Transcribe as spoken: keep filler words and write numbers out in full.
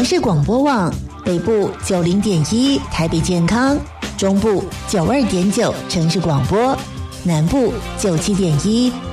市广播网，北部九零点一台北健康，中部九二点九城市广播，南部九七点一